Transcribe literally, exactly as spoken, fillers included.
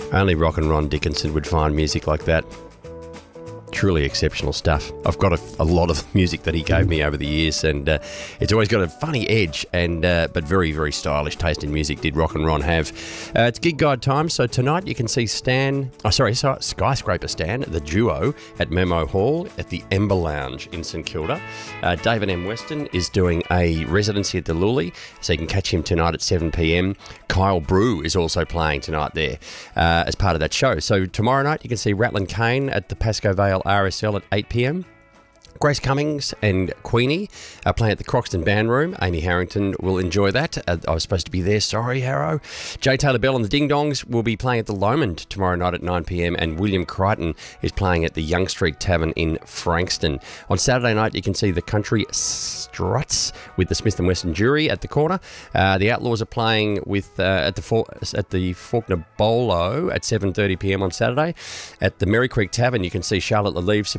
Only Rock and Ron Dickinson would find music like that. Truly exceptional stuff. I've got a, a lot of music that he gave me over the years, and uh, it's always got a funny edge, and uh, but very, very stylish taste in music did Rock and Ron have. Uh, it's gig guide time, so tonight you can see Stan, oh sorry, so Skyscraper Stan, the duo at Memo Hall at the Ember Lounge in St Kilda. Uh, David M. Weston is doing a residency at the Lully, so you can catch him tonight at seven p m. Kyle Brew is also playing tonight there uh, as part of that show. So tomorrow night you can see Ratlin Kane at the Pascoe Vale R S L at eight p m. Grace Cummings and Queenie are playing at the Croxton Band Room. Amy Harrington will enjoy that. Uh, I was supposed to be there. Sorry, Harrow. Jay Taylor Bell and the Ding Dongs will be playing at the Lomond tomorrow night at nine p m. And William Crichton is playing at the Young Street Tavern in Frankston. On Saturday night, you can see the Country Struts with the Smith and Wesson Jury at the corner. Uh, the Outlaws are playing with uh, at the For- at the Faulkner Bolo at seven thirty p m on Saturday. At the Merry Creek Tavern, you can see Charlotte Lelieve